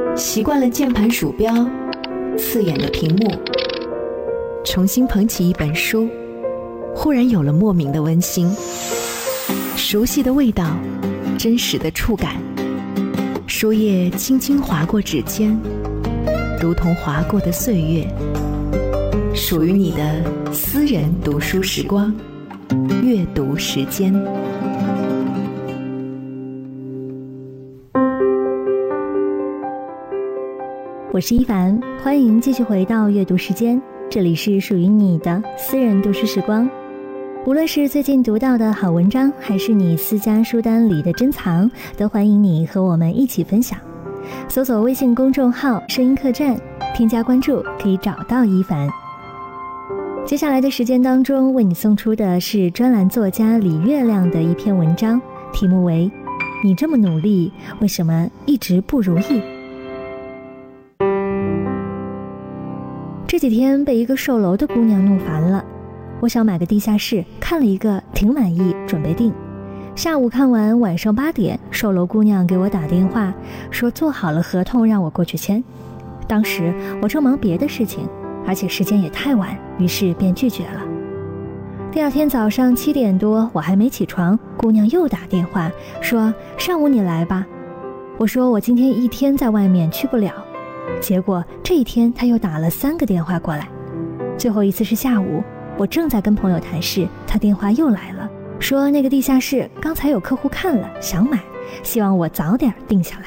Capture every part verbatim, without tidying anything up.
习惯了键盘鼠标，刺眼的屏幕，重新捧起一本书，忽然有了莫名的温馨。熟悉的味道，真实的触感，书页轻轻划过指尖，如同划过的岁月，属于你的私人读书时光，阅读时间。 我是一凡，欢迎继续回到阅读时间，这里是属于你的私人读书时光。无论是最近读到的好文章，还是你私家书单里的珍藏，都欢迎你和我们一起分享。搜索微信公众号声音客栈，添加关注可以找到一凡。接下来的时间当中，为你送出的是专栏作家李月亮的一篇文章，题目为你这么努力，为什么一直不如意？这几天被一个售楼的姑娘弄烦了，我想买个地下室，看了一个挺满意，准备订。下午看完，晚上八点，售楼姑娘给我打电话，说做好了合同让我过去签。当时我正忙别的事情，而且时间也太晚，于是便拒绝了。第二天早上七点多，我还没起床，姑娘又打电话说上午你来吧。我说我今天一天在外面去不了。结果这一天他又打了三个电话过来，最后一次是下午，我正在跟朋友谈事，他电话又来了，说那个地下室刚才有客户看了，想买，希望我早点定下来。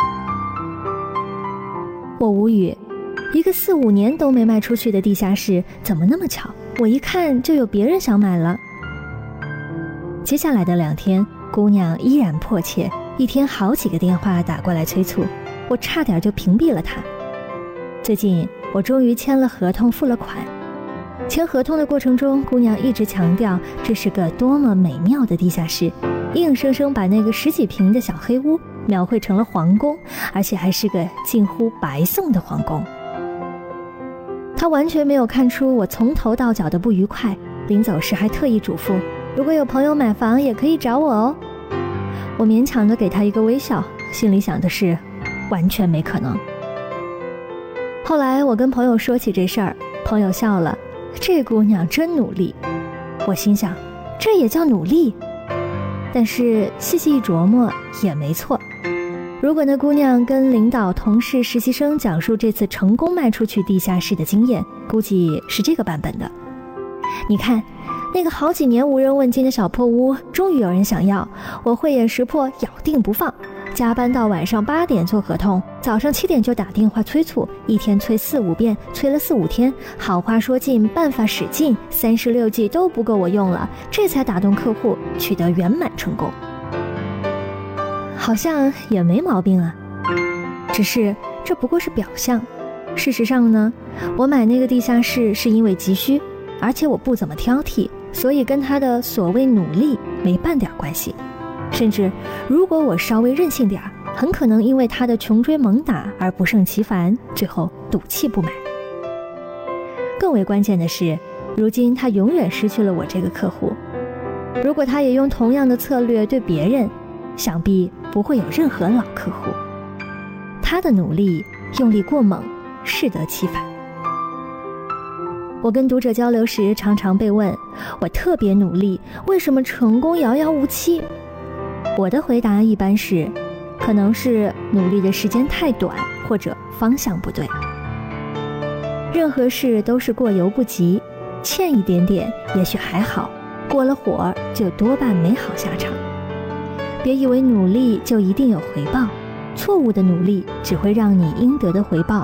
我无语，一个四五年都没卖出去的地下室，怎么那么巧，我一看就有别人想买了。接下来的两天，姑娘依然迫切，一天好几个电话打过来催促，我差点就屏蔽了她。最近我终于签了合同，付了款。签合同的过程中，姑娘一直强调这是个多么美妙的地下室，硬生生把那个十几平的小黑屋描绘成了皇宫，而且还是个近乎白送的皇宫。她完全没有看出我从头到脚的不愉快，临走时还特意嘱咐，如果有朋友买房也可以找我哦。我勉强地给她一个微笑，心里想的是完全没可能。后来我跟朋友说起这事儿，朋友笑了，这姑娘真努力。我心想，这也叫努力？但是细细一琢磨也没错。如果那姑娘跟领导、同事、实习生讲述这次成功卖出去地下室的经验，估计是这个版本的。你看，那个好几年无人问津的小破屋，终于有人想要，我慧眼识破，咬定不放。加班到晚上八点做合同，早上七点就打电话催促，一天催四五遍，催了四五天，好话说尽，办法使尽，三十六计都不够我用了，这才打动客户，取得圆满成功。好像也没毛病啊，只是这不过是表象。事实上呢，我买那个地下室是因为急需，而且我不怎么挑剔，所以跟他的所谓努力没半点关系。甚至如果我稍微任性点，很可能因为他的穷追猛打而不胜其烦，最后赌气不买。更为关键的是，如今他永远失去了我这个客户。如果他也用同样的策略对别人，想必不会有任何老客户。他的努力用力过猛，适得其反。我跟读者交流时常常被问，我特别努力，为什么成功遥遥无期？我的回答一般是，可能是努力的时间太短，或者方向不对。任何事都是过犹不及，欠一点点也许还好，过了火就多半没好下场。别以为努力就一定有回报，错误的努力只会让你应得的回报